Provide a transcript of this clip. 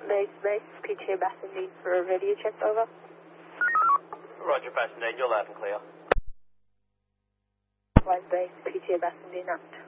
Base, PTA Bassendean for a radio check, over. Roger, Bassendean, you're loud and clear. Base, PTA Bassendean out.